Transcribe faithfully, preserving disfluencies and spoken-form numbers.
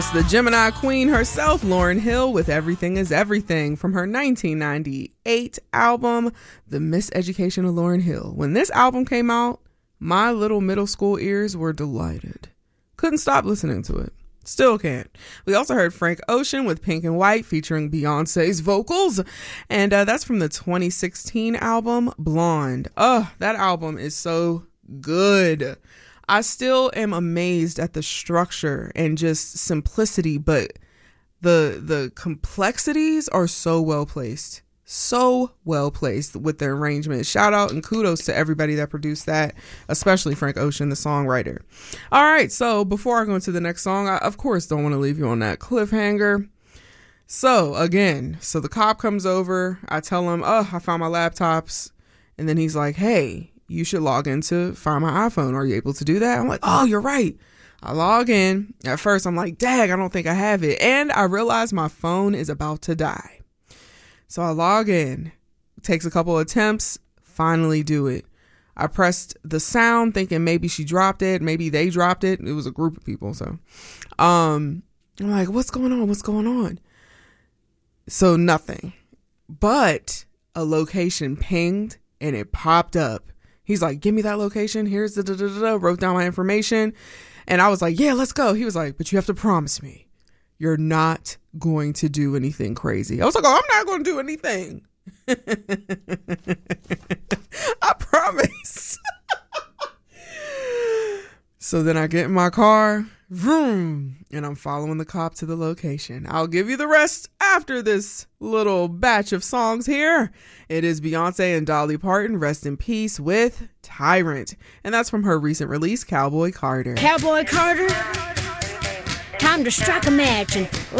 It's the Gemini queen herself, Lauryn Hill, with Everything is Everything from her nineteen ninety-eight album, The Miseducation of Lauryn Hill. When this album came out, my little middle school ears were delighted. Couldn't stop listening to it. Still can't. We also heard Frank Ocean with Pink and White featuring Beyonce's vocals. And uh, that's from the twenty sixteen album, Blonde. Oh, that album is so good. I still am amazed at the structure and just simplicity, but the the complexities are so well placed. So well placed with the arrangement. Shout out and kudos to everybody that produced that, especially Frank Ocean, the songwriter. All right, so before I go into the next song, I of course don't want to leave you on that cliffhanger. So again, so the cop comes over. I tell him, oh, I found my laptops. And then he's like, hey, you should log in to find my iPhone. Are you able to do that? I'm like, oh, you're right. I log in. At first, I'm like, dang, I don't think I have it. And I realize my phone is about to die. So I log in, it takes a couple attempts, finally do it. I pressed the sound thinking maybe she dropped it. Maybe they dropped it. It was a group of people. So um, I'm like, what's going on? What's going on? So nothing, but a location pinged and it popped up. He's like, give me that location. Here's the da da da. Wrote down my information. And I was like, yeah, let's go. He was like, but you have to promise me you're not going to do anything crazy. I was like, oh, I'm not going to do anything. I promise. So then I get in my car, vroom, and I'm following the cop to the location. I'll give you the rest after this little batch of songs here. It is Beyonce and Dolly Parton, Rest in Peace, with Tyrant. And that's from her recent release, Cowboy Carter. Cowboy Carter, time to strike a match and